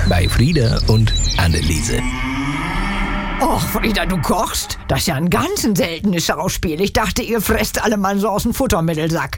bei Frieda und Anneliese. Och, Frieda, du kochst? Das ist ja ein ganz seltenes Schauspiel. Ich dachte, ihr fresst alle mal so aus dem Futtermittelsack.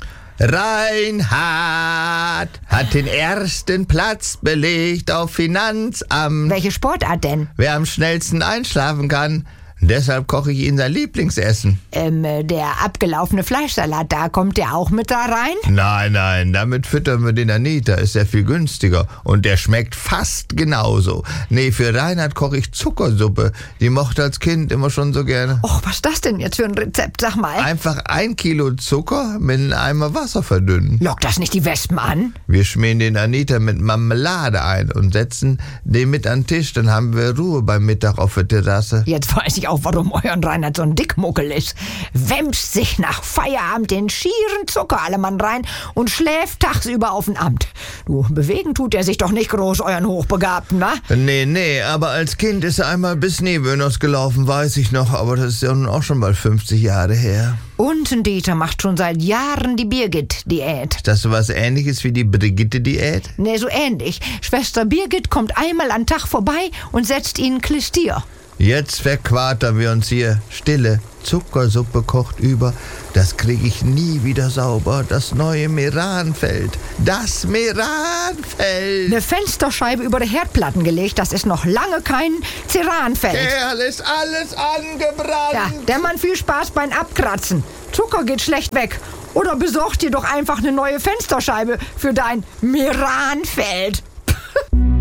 Reinhard hat den ersten Platz belegt auf Finanzamt. Welche Sportart denn? Wer am schnellsten einschlafen kann. Deshalb koche ich Ihnen sein Lieblingsessen. Der abgelaufene Fleischsalat, da kommt der auch mit da rein? Nein, damit füttern wir den Anita, ist ja viel günstiger. Und der schmeckt fast genauso. Nee, für Reinhard koche ich Zuckersuppe. Die mochte als Kind immer schon so gerne. Och, was ist das denn jetzt für ein Rezept, sag mal? Einfach 1 Kilo Zucker mit einem Eimer Wasser verdünnen. Lockt das nicht die Wespen an? Wir schmieren den Anita mit Marmelade ein und setzen den mit an den Tisch. Dann haben wir Ruhe beim Mittag auf der Terrasse. Jetzt weiß ich auch, warum euren Reinhard so ein Dickmuckel ist. Wemst sich nach Feierabend den schieren Zuckerallemann rein und schläft tagsüber auf dem Amt. Du, bewegen tut er sich doch nicht groß, euren Hochbegabten, wa? Nee, aber als Kind ist er einmal bis Neböners gelaufen, weiß ich noch. Aber das ist ja nun auch schon bald 50 Jahre her. Und ein Dieter macht schon seit Jahren die Birgit-Diät. Das so was Ähnliches wie die Brigitte-Diät? Nee, so ähnlich. Schwester Birgit kommt einmal am Tag vorbei und setzt ihnen Klistier. Jetzt verquartern wir uns hier. Stille, Zuckersuppe kocht über. Das kriege ich nie wieder sauber. Das neue Meranfeld. Das Meranfeld. Eine Fensterscheibe über die Herdplatten gelegt, das ist noch lange kein Ceranfeld. Kerl, ist alles angebrannt. Ja, der Mann, viel Spaß beim Abkratzen. Zucker geht schlecht weg. Oder besorg dir doch einfach eine neue Fensterscheibe für dein Meranfeld.